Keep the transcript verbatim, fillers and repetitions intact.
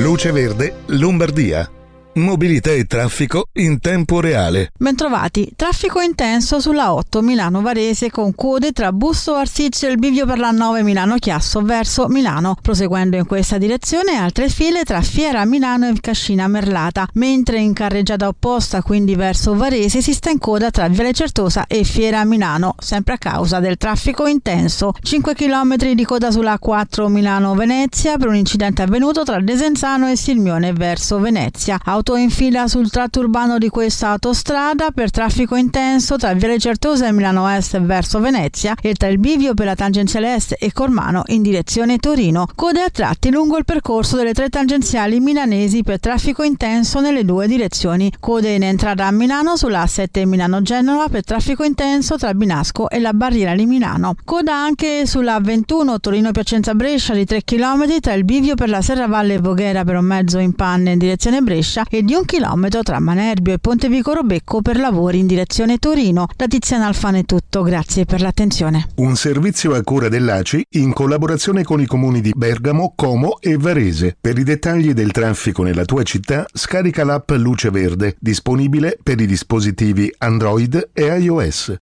Luce Verde, Lombardia. Mobilità e traffico in tempo reale. Bentrovati. Traffico intenso sulla otto Milano-Varese con code tra Busto Arsizio e il bivio per la nove Milano-Chiasso verso Milano. Proseguendo in questa direzione altre file tra Fiera Milano e Cascina Merlata, mentre in carreggiata opposta, quindi verso Varese, si sta in coda tra Viale Certosa e Fiera Milano, sempre a causa del traffico intenso. cinque chilometri di coda sulla quattro Milano-Venezia per un incidente avvenuto tra Desenzano e Sirmione verso Venezia. Auto in fila sul tratto urbano di questa autostrada per traffico intenso tra Viale Certosa e Milano Est verso Venezia e tra il bivio per la tangenziale est e Cormano in direzione Torino. Code a tratti lungo il percorso delle tre tangenziali milanesi per traffico intenso nelle due direzioni. Code in entrata a Milano sulla A sette Milano-Genova per traffico intenso tra Binasco e la barriera di Milano. Coda anche sulla A ventuno Torino-Piacenza-Brescia di tre chilometri tra il bivio per la Serravalle e Voghera per un mezzo in panne in direzione Brescia e di un chilometro tra Manerbio e Pontevico Robecco per lavori in direzione Torino. Da Tiziana Alfano è tutto, grazie per l'attenzione. Un servizio a cura dell'A C I in collaborazione con i comuni di Bergamo, Como e Varese. Per i dettagli del traffico nella tua città scarica l'app Luce Verde, disponibile per i dispositivi Android e iOS.